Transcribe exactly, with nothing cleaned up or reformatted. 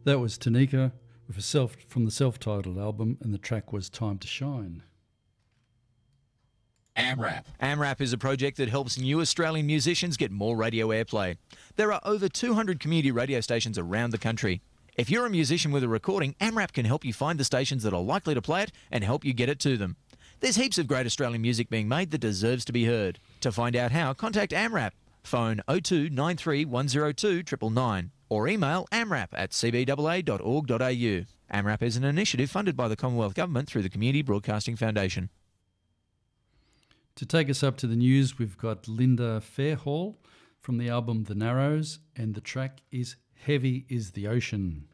That was Tanika with a self from the self-titled album, and the track was Time to Shine. AMRAP. AMRAP is a project that helps new Australian musicians get more radio airplay. There are over two hundred community radio stations around the country. If you're a musician with a recording, AMRAP can help you find the stations that are likely to play it and help you get it to them. There's heaps of great Australian music being made that deserves to be heard. To find out how, contact AMRAP. Phone oh two nine three one oh two nine nine nine or email amrap at c b a a dot org dot a u. AMRAP is an initiative funded by the Commonwealth Government through the Community Broadcasting Foundation. To take us up to the news, we've got Linda Fairhall from the album The Narrows, and the track is Heavy is the Ocean.